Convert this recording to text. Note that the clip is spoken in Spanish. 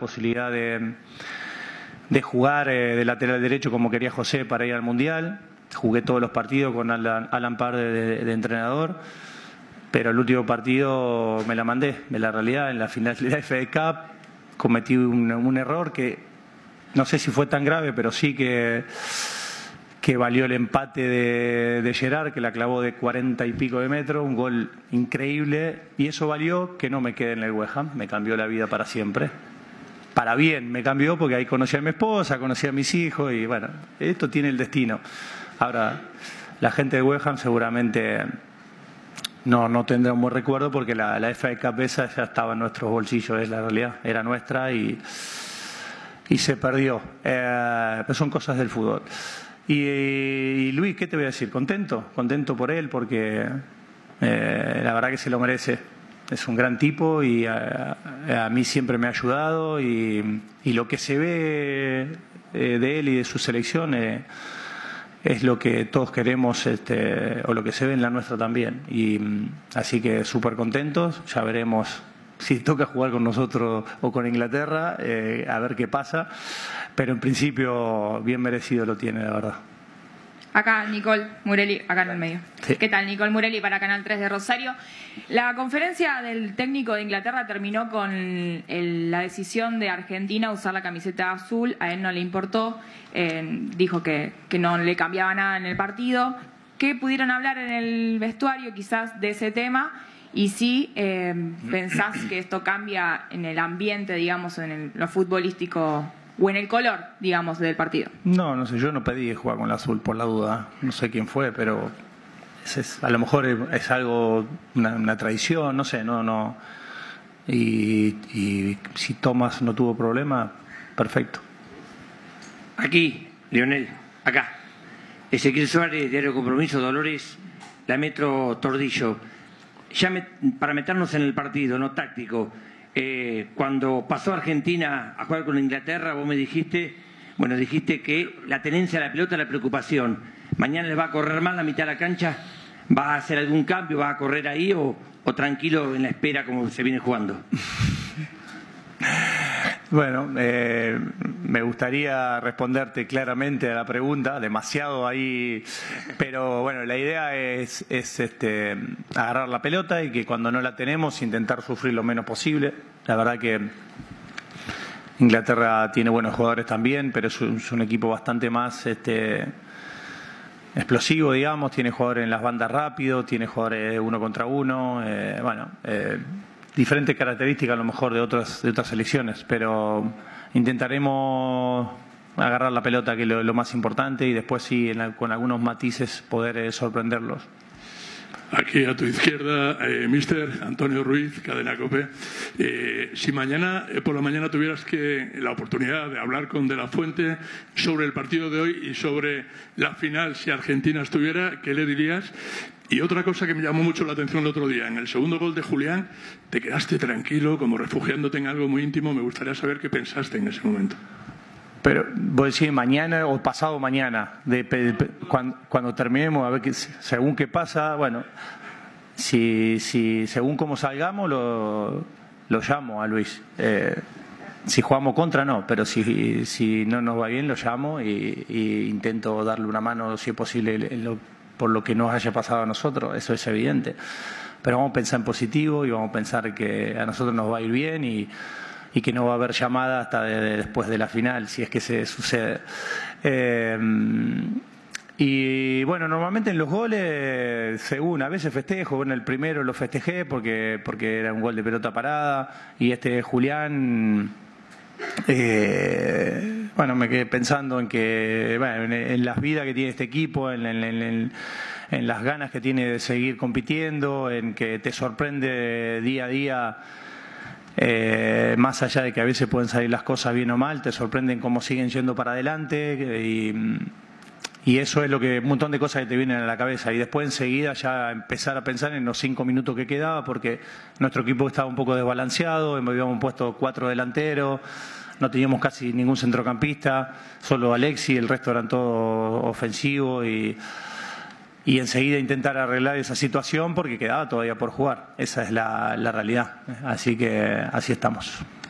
posibilidad de jugar de lateral derecho como quería José para ir al Mundial. Jugué todos los partidos con Alan Parde de entrenador, pero el último partido me la mandé. En la realidad, en la final de la FA Cup cometí un error que no sé si fue tan grave, pero sí que valió el empate de Gerard, que la clavó de 40 y pico de metros, un gol increíble, y eso valió que no me quede en el West Ham. Me cambió la vida para siempre. Para bien me cambió, porque ahí conocí a mi esposa, conocí a mis hijos, y bueno, esto tiene el destino. Ahora, la gente de West Ham seguramente no tendrá un buen recuerdo, porque la FA Cup esa ya estaba en nuestros bolsillos, es la realidad, era nuestra y se perdió. Pero son cosas del fútbol. Y Luis, ¿qué te voy a decir? Contento por él, porque la verdad que se lo merece. Es un gran tipo y a mí siempre me ha ayudado, y lo que se ve de él y de su selección es lo que todos queremos, o lo que se ve en la nuestra también. Y así que súper contentos. Ya veremos si toca jugar con nosotros o con Inglaterra, a ver qué pasa. Pero en principio bien merecido lo tiene, la verdad. Acá Nicole Murelli, acá en el medio. Sí. ¿Qué tal? Nicole Murelli para Canal 3 de Rosario. La conferencia del técnico de Inglaterra terminó con la decisión de Argentina usar la camiseta azul. A él no le importó, dijo que no le cambiaba nada en el partido. ¿Qué pudieron hablar en el vestuario quizás de ese tema? Y si pensás que esto cambia en el ambiente, digamos, en lo futbolístico o en el color, digamos, del partido. No sé, yo no pedí jugar con el azul por la duda. No sé quién fue, pero a lo mejor es algo, una tradición, no sé, no. Y si Tomás no tuvo problema, perfecto. Aquí, Lionel, acá. Ezequiel Suárez, Diario Compromiso, Dolores, la Metro Tordillo. Para meternos en el partido, no táctico, cuando pasó Argentina a jugar con Inglaterra, vos me dijiste que la tenencia de la pelota es la preocupación. Mañana les va a correr mal la mitad de la cancha, ¿va a hacer algún cambio, va a correr ahí o tranquilo en la espera como se viene jugando? Bueno, me gustaría responderte claramente a la pregunta, demasiado ahí, pero bueno, la idea es agarrar la pelota y que cuando no la tenemos intentar sufrir lo menos posible. La verdad que Inglaterra tiene buenos jugadores también, pero es un equipo bastante más explosivo, digamos, tiene jugadores en las bandas rápidos, tiene jugadores uno contra uno, diferentes características a lo mejor de otras selecciones, pero intentaremos agarrar la pelota, que es lo más importante, y después sí, con algunos matices, poder sorprenderlos. Aquí a tu izquierda, mister Antonio Ruiz, Cadena COPE. Si mañana, por la mañana, tuvieras la oportunidad de hablar con De la Fuente sobre el partido de hoy y sobre la final, si Argentina estuviera, ¿qué le dirías? Y otra cosa que me llamó mucho la atención el otro día, en el segundo gol de Julián, te quedaste tranquilo, como refugiándote en algo muy íntimo. Me gustaría saber qué pensaste en ese momento. Pero vos decís mañana o pasado mañana, cuando terminemos, a ver según qué pasa, bueno, si según cómo salgamos lo llamo a Luis. Si jugamos contra, no, pero si no nos va bien, lo llamo y intento darle una mano, si es posible, por lo que nos haya pasado a nosotros, eso es evidente. Pero vamos a pensar en positivo y vamos a pensar que a nosotros nos va a ir bien y que no va a haber llamada hasta después de la final, si es que se sucede. Y bueno, normalmente en los goles, según, a veces festejo, en el primero lo festejé porque era un gol de pelota parada, y Julián, bueno, me quedé pensando en que, bueno, en las vidas que tiene este equipo, en las ganas que tiene de seguir compitiendo, en que te sorprende día a día. Más allá de que a veces pueden salir las cosas bien o mal, te sorprenden cómo siguen yendo para adelante, y eso es lo que un montón de cosas que te vienen a la cabeza, y después enseguida ya empezar a pensar en los 5 minutos que quedaba, porque nuestro equipo estaba un poco desbalanceado, habíamos puesto 4 delanteros, no teníamos casi ningún centrocampista, solo Alexis, el resto eran todos ofensivos, y enseguida intentar arreglar esa situación porque quedaba todavía por jugar. Esa es la realidad. Así que así estamos.